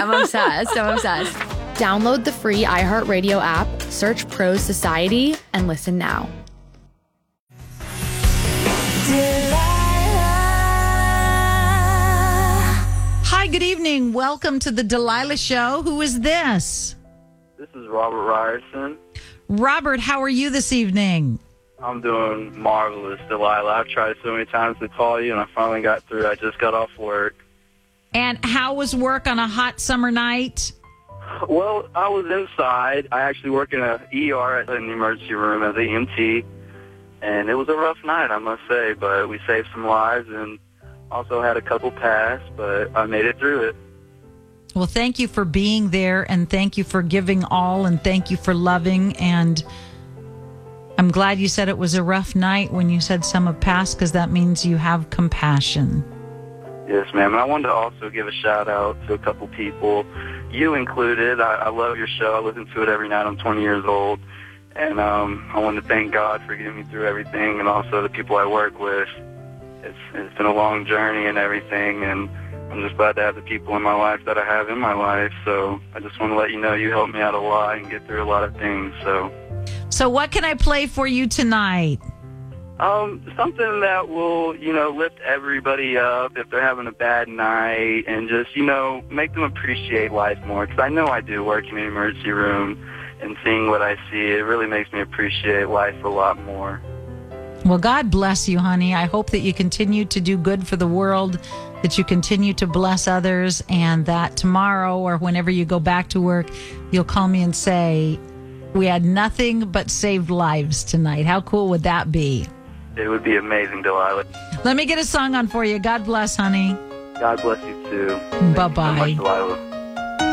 I'm obsessed. Download the free iHeartRadio app, search Pros Society, and listen now. Hi, good evening. Welcome to the Delilah Show. Who is this? This is Robert Ryerson. Robert, how are you this evening? I'm doing marvelous, Delilah. I've tried so many times to call you, and I finally got through. I just got off work. And how was work on a hot summer night? Well, I was inside. I actually work in an ER in the emergency room as an EMT, and it was a rough night, I must say, but we saved some lives and also had a couple pass, but I made it through it. Well, thank you for being there, and thank you for giving all, and thank you for loving, and I'm glad you said it was a rough night when you said some have passed, because that means you have compassion. Yes, ma'am. And I wanted to also give a shout-out to a couple people, you included. I love your show. I listen to it every night. I'm 20 years old. And I want to thank God for getting me through everything, and also the people I work with. It's been a long journey and everything, and I'm just glad to have the people in my life that I have in my life. So I just want to let you know you helped me out a lot and get through a lot of things. So what can I play for you tonight? Something that will, lift everybody up if they're having a bad night, and just, make them appreciate life more. Because I know I do, working in an emergency room and seeing what I see. It really makes me appreciate life a lot more. Well, God bless you, honey. I hope that you continue to do good for the world, that you continue to bless others, and that tomorrow or whenever you go back to work, you'll call me and say, we had nothing but saved lives tonight. How cool would that be? It would be amazing, Delilah. Let me get a song on for you. God bless, honey. God bless you, too. Bye-bye. Thank you so much, Delilah.